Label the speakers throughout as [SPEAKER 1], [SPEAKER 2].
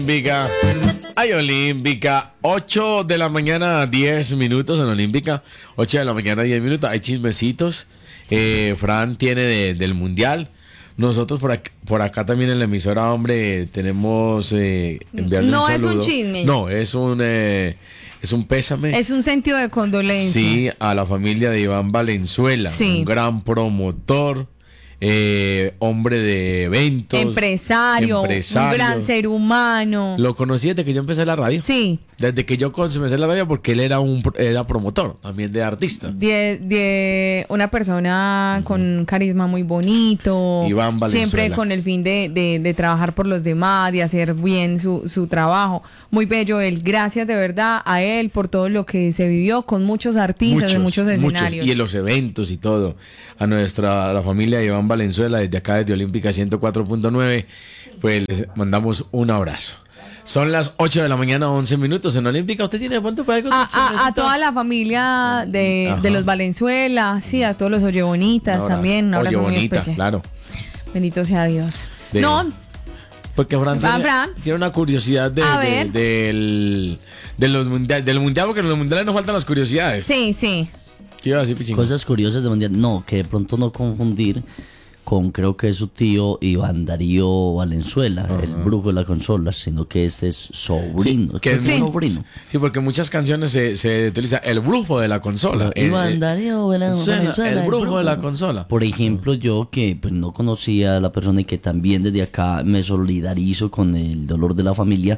[SPEAKER 1] Olímpica. Ay, Olímpica. 8 de la mañana, 10 minutos en Olímpica. 8 de la mañana, 10 minutos. Hay chismecitos. Fran tiene del Mundial. Nosotros por acá también en la emisora, hombre, tenemos enviarle un saludo.
[SPEAKER 2] No es un chisme.
[SPEAKER 1] No, es un pésame.
[SPEAKER 2] Es un sentido de condolencia.
[SPEAKER 1] Sí, a la familia de Iván Valenzuela.
[SPEAKER 2] Sí.
[SPEAKER 1] Un gran promotor. Hombre de eventos,
[SPEAKER 2] empresario, un gran ser humano.
[SPEAKER 1] Lo conocí desde que yo empecé la radio.
[SPEAKER 2] Sí.
[SPEAKER 1] Desde que yo comencé la radio, porque él era promotor también de artista.
[SPEAKER 2] De una persona con un carisma muy bonito.
[SPEAKER 1] Iván Valenzuela.
[SPEAKER 2] Siempre con el fin de trabajar por los demás, de hacer bien su trabajo. Muy bello él. Gracias de verdad a él por todo lo que se vivió con muchos artistas en muchos escenarios.
[SPEAKER 1] Y en los eventos y todo. A la familia de Iván Valenzuela, desde acá, desde Olímpica 104.9, pues les mandamos un abrazo. Son las 8 de la mañana, 11 minutos en Olímpica. ¿Usted tiene de pronto para algo?
[SPEAKER 2] A toda la familia de los Valenzuela, sí, a todos los Ollebonitas también. Un abrazo muy especial.
[SPEAKER 1] Claro.
[SPEAKER 2] Bendito sea Dios.
[SPEAKER 1] Porque Fran tiene una curiosidad del mundial, porque en los mundiales nos faltan las curiosidades.
[SPEAKER 2] Sí.
[SPEAKER 1] ¿Qué iba a decir, Pichín?
[SPEAKER 3] Cosas curiosas del mundial. No, que de pronto no confundir con, creo que es su tío Iván Darío Valenzuela, el brujo de la consola, sino que este es sobrino.
[SPEAKER 1] Sí,
[SPEAKER 3] sobrino.
[SPEAKER 1] Sí, porque muchas canciones se utiliza el brujo de la consola.
[SPEAKER 3] Iván Darío Valenzuela,
[SPEAKER 1] el brujo de la consola.
[SPEAKER 3] Por ejemplo, yo que pues no conocía a la persona y que también desde acá me solidarizo con el dolor de la familia,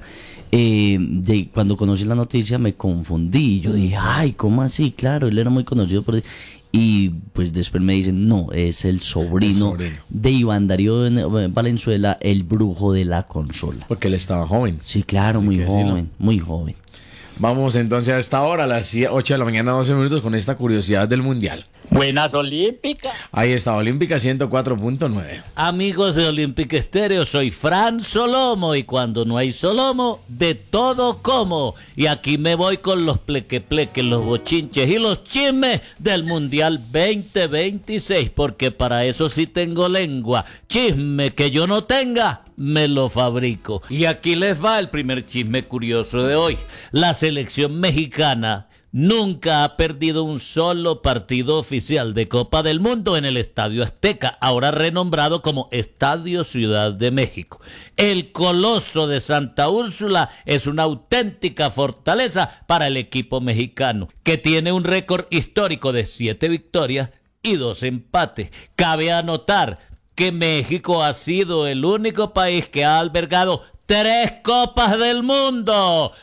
[SPEAKER 3] cuando conocí la noticia me confundí. Yo dije, ay, ¿cómo así? Claro, él era muy conocido por... Y pues después me dicen, no, es el sobrino de Iván Darío Valenzuela, el brujo de la consola.
[SPEAKER 1] Porque él estaba joven.
[SPEAKER 3] Sí, claro, muy joven.
[SPEAKER 1] Vamos entonces a esta hora, a las 8 de la mañana, 12 minutos, con esta curiosidad del Mundial.
[SPEAKER 4] Buenas Olímpicas.
[SPEAKER 1] Ahí está, Olímpica 104.9.
[SPEAKER 4] Amigos de Olímpica Estéreo, soy Fran Solomo y cuando no hay Solomo, de todo como. Y aquí me voy con los pleque-pleques, los bochinches y los chismes del Mundial 2026, porque para eso sí tengo lengua. Chisme que yo no tenga, me lo fabrico. Y aquí les va el primer chisme curioso de hoy. La selección mexicana nunca ha perdido un solo partido oficial de Copa del Mundo en el Estadio Azteca, ahora renombrado como Estadio Ciudad de México. El Coloso de Santa Úrsula es una auténtica fortaleza para el equipo mexicano, que tiene un récord histórico de 7 victorias y 2 empates. Cabe anotar que México ha sido el único país que ha albergado 3 Copas del Mundo,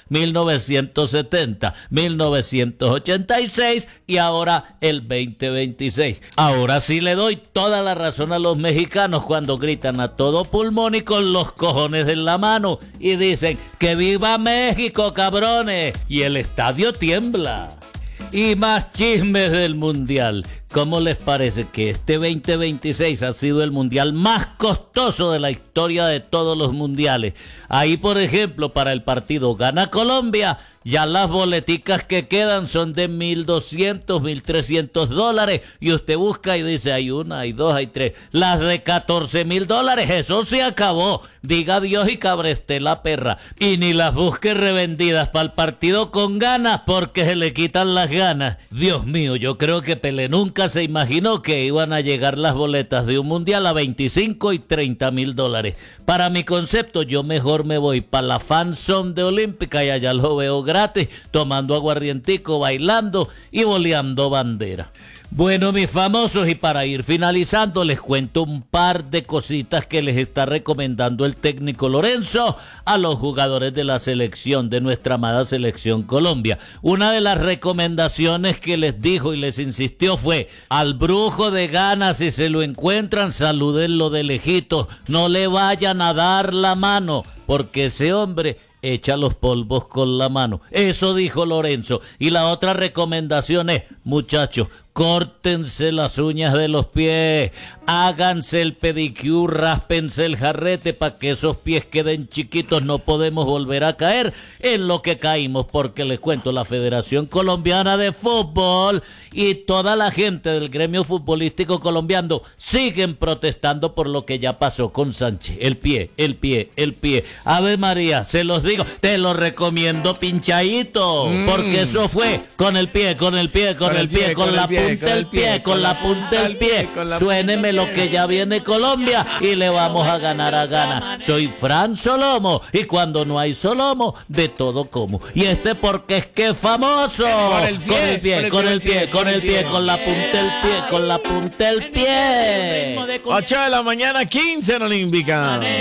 [SPEAKER 4] 1970, 1986 y ahora el 2026. Ahora sí le doy toda la razón a los mexicanos cuando gritan a todo pulmón y con los cojones en la mano y dicen que viva México, cabrones, y el estadio tiembla. Y más chismes del Mundial. ¿Cómo les parece que este 2026 ha sido el mundial más costoso de la historia de todos los mundiales? Ahí, por ejemplo, para el partido Gana Colombia, ya las boleticas que quedan son de $1,200, $1,300 y usted busca y dice hay una, hay dos, hay tres. Las de $14,000, eso se acabó. Diga Dios y cabreste la perra. Y ni las busque revendidas para el partido con ganas porque se le quitan las ganas. Dios mío, yo creo que Pelé nunca se imaginó que iban a llegar las boletas de un mundial a $25,000 y $30,000. Para mi concepto, yo mejor me voy para la fan zone de Olímpica y allá lo veo gratis, tomando aguardientico, bailando y boleando bandera. Bueno, mis famosos, y para ir finalizando, les cuento un par de cositas que les está recomendando el técnico Lorenzo a los jugadores de la selección, de nuestra amada selección Colombia. Una de las recomendaciones que les dijo y les insistió fue: al brujo de Ghana, si se lo encuentran, salúdenlo de lejitos, no le vayan a dar la mano, porque ese hombre echa los polvos con la mano. Eso dijo Lorenzo. Y la otra recomendación es, muchachos, córtense las uñas de los pies, háganse el pedicure, ráspense el jarrete para que esos pies queden chiquitos. No podemos volver a caer en lo que caímos, porque les cuento, la Federación Colombiana de Fútbol y toda la gente del gremio futbolístico colombiano siguen protestando por lo que ya pasó con Sánchez. El pie. Ave María, se los digo, te lo recomiendo pinchadito, porque eso fue con el pie, con la punta del pie. Suéneme lo que ya viene Colombia y le vamos a ganar a Ghana. Soy Fran Solomo y cuando no hay Solomo, de todo como. Y porque es que es famoso. Con la punta del pie.
[SPEAKER 1] 8 de la mañana, 15 en Olímpica.